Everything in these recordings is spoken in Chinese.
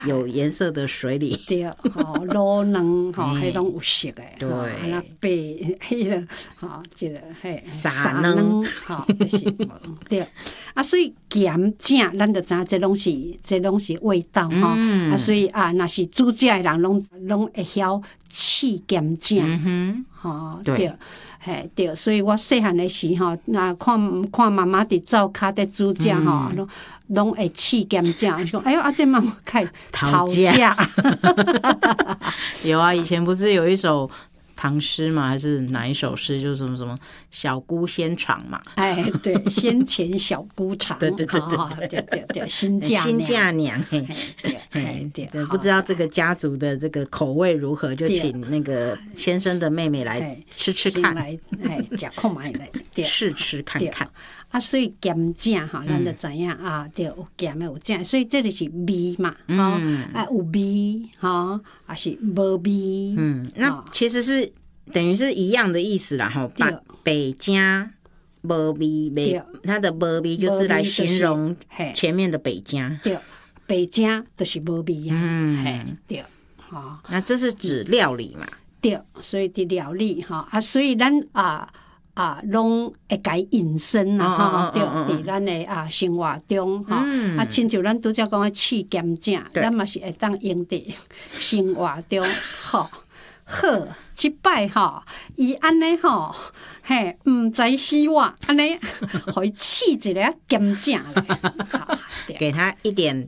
有颜色的水里， 对，卤卵迄拢有色的， 对， 那白迄个这个沙卵， 就是对。啊，所以咸正，咱就知影这拢是味道啊，所以若是煮食的人拢会晓试咸正，对。对，所以我细汉的时那看妈妈伫灶骹在煮食拢会试咸正，说哎呦这妈妈开讨价。 有啊，以前不是有一首唐诗嘛，还是哪一首诗？就是什么小姑先尝嘛。 对，先前小姑尝。对，新嫁娘。对，不知道这个家族的这个口味如何，就请那个先生的妹妹来吃吃看， 来吃看卖来试吃看看。 所以咸正咱就知影对，有咸的有正，所以这就是味嘛，有味还是无味。 那其实是等于是一样的意思啦，北家无味，它的无味就是来形容前面的北家。 对，北家就是无味啊。对， 那这是指料理嘛？ 对，所以的料理所以咱拢会甲伊引申啦，对，伫咱的生活中亲像咱拄则讲的试咸正，咱嘛是会当用伫生活中好，即摆伊安尼毋知死我安尼，互伊试一个咸正咧， 给他一点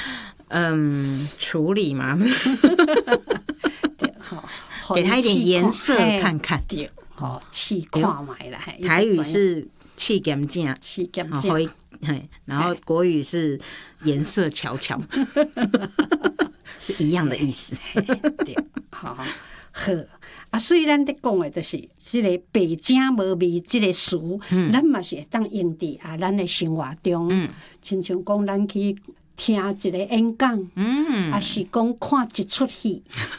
处理嘛，给他一点颜色看看。 试看卖啦。 台语是试咸正，然后国语是颜色瞧瞧，是一样的意思。 对，好，所以咱在讲的就是这个白正无味这个词，咱嘛是会当用伫咱的生活中，亲像讲咱去听一个演讲，还是讲看一出戏，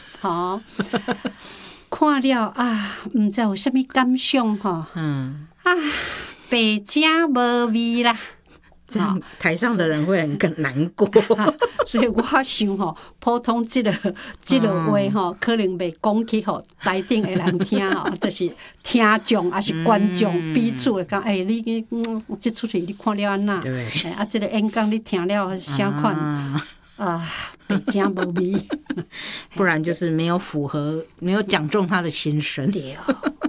看了毋知有啥物感想白正无味啦。 这样台上的人会很难过。 所以我想普通这个话可能袂讲去互台顶的人听就是听众还是观众彼此会讲你这出戏你看了安那？对，这个演讲你听了啥款？白正无味， 不然就是没有讲中他的心声。 对，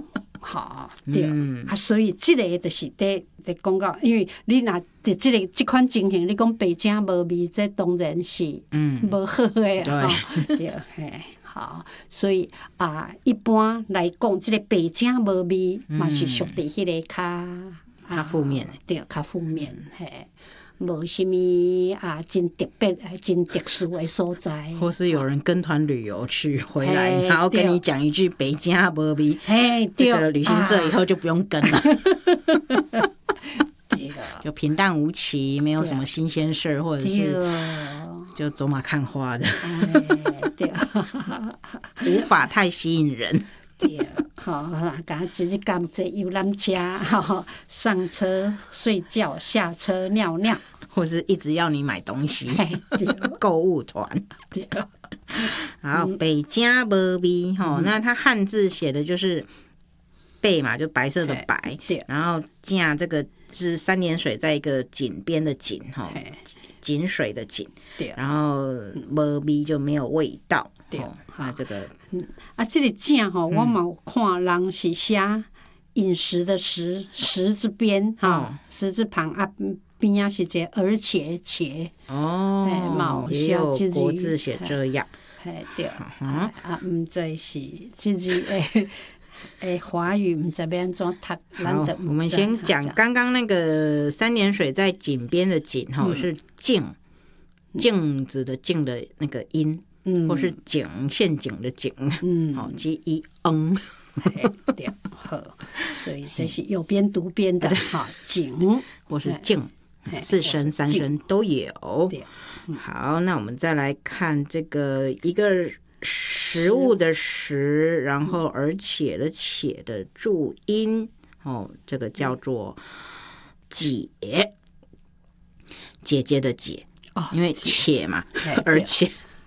对，所以这个就是在讲到，因为你若这款情形，你讲白正无味，这当然是无好的对，好，所以一般来讲，这个白正无味嘛是属于迄个较负面， 对，较负面，无什么真特别、真特殊的所在， 或是有人跟团旅游去回来，然后跟你讲一句北正无味，这个旅行社以后就不用跟了，就平淡无奇，没有什么新鲜事儿，或者是就走马看花的，无法太吸引人。 对，甲直接甘坐游览车，上车睡觉，下车尿尿， 或是一直要你买东西，购物团。好，北正无味那它汉字写的就是北嘛，就白色的白，然后正这个是三点水在一个井边的井井水的井，然后无味就没有味道。对，那这个这个正我嘛有看人是写饮食的食字边食字旁边是这而且也有国字写这样。 对，唔知是这字华语唔知要安怎读。 好，我们先讲刚刚那个三点水在井边的井是镜子的镜的那个音，或是陷阱的井，即一对，好，所以这是右边读边的井， 或是镜，四声三声都有。好，那我们再来看这个一个食物的食，然后而且的且的注音，这个叫做姐姐的姐，因为且嘛，而且